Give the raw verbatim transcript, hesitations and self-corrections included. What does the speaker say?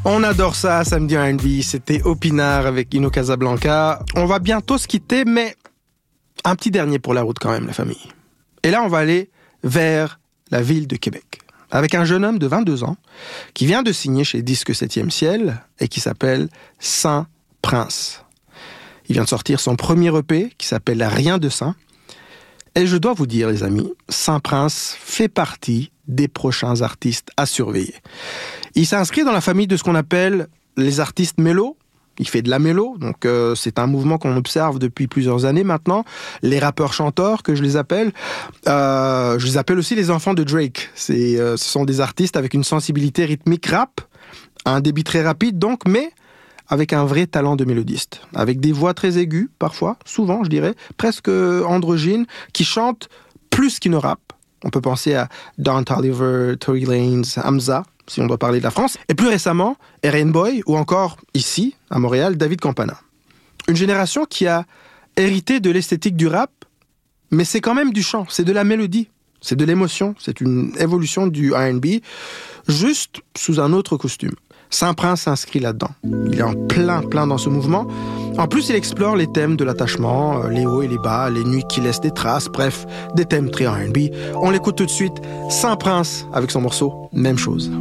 On adore ça, samedi R and B. C'était Opinard avec Ino Casablanca. On va bientôt se quitter, mais un petit dernier pour la route quand même, la famille. Et là, on va aller vers la ville de Québec, avec un jeune homme de vingt-deux ans qui vient de signer chez Disque septième Ciel et qui s'appelle Saint Prince. Il vient de sortir son premier E P qui s'appelle Rien de Saint. Et je dois vous dire, les amis, Saint Prince fait partie des prochains artistes à surveiller. Il s'inscrit dans la famille de ce qu'on appelle les artistes mélos. Il fait de la mélo, donc euh, c'est un mouvement qu'on observe depuis plusieurs années maintenant. Les rappeurs-chanteurs, que je les appelle, euh, je les appelle aussi les enfants de Drake. C'est, euh, ce sont des artistes avec une sensibilité rythmique rap, un débit très rapide donc, mais avec un vrai talent de mélodiste, avec des voix très aiguës, parfois, souvent je dirais, presque androgynes, qui chantent plus qu'ils ne rappent. On peut penser à Don Toliver, Tory Lanez, Hamza, si on doit parler de la France. Et plus récemment, R and Boy, ou encore, ici, à Montréal, David Campana. Une génération qui a hérité de l'esthétique du rap, mais c'est quand même du chant, c'est de la mélodie, c'est de l'émotion, c'est une évolution du R and B, juste sous un autre costume. Saint Prince s'inscrit là-dedans. Il est en plein, plein dans ce mouvement. En plus, il explore les thèmes de l'attachement, les hauts et les bas, les nuits qui laissent des traces, bref, des thèmes très R and B. On l'écoute tout de suite, Saint Prince, avec son morceau « Même chose ».